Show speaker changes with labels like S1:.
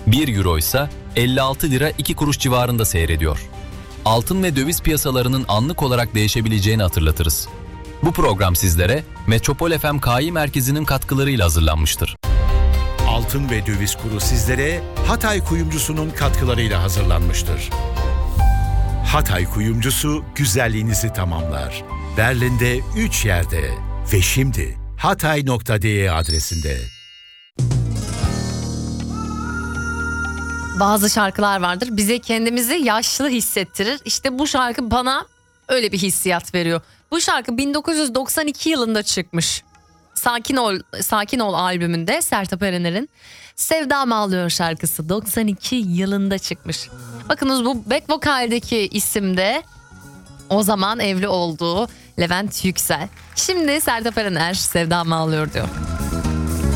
S1: 1 euro ise 56 lira 2 kuruş civarında seyrediyor. Altın ve döviz piyasalarının anlık olarak değişebileceğini hatırlatırız. Bu program sizlere Metropol FM KI Merkezi'nin katkılarıyla hazırlanmıştır.
S2: Altın ve döviz kuru sizlere Hatay Kuyumcusu'nun katkılarıyla hazırlanmıştır. Hatay Kuyumcusu güzelliğinizi tamamlar. Berlin'de 3 yerde ve şimdi hatay.de adresinde.
S3: Bazı şarkılar vardır bize kendimizi yaşlı hissettirir. İşte bu şarkı bana öyle bir hissiyat veriyor. Bu şarkı 1992 yılında çıkmış. Sakin Ol albümünde Sertab Erener'in Sevdam Ağlıyor şarkısı 92 yılında çıkmış. Bakınız bu back vokaldeki isim de o zaman evli olduğu Levent Yüksel. Şimdi Sertab Erener Sevdam Ağlıyor diyor.